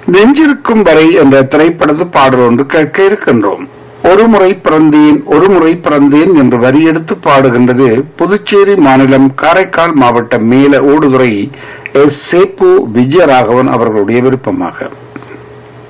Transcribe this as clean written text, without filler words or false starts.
நெஞ்சிருக்கும் வரை என்ற திரைப்படத்து பாடல் ஒன்று கேட்க இருக்கின்றோம். ஒரு முறை பிறந்தேன் என்று வரியெடுத்து பாடுகின்றது புதுச்சேரி மாநிலம் காரைக்கால் மாவட்டம் மேல ஓடுதுறை எஸ். சேப்பு விஜயராகவன் அவர்களுடைய விருப்பமாக.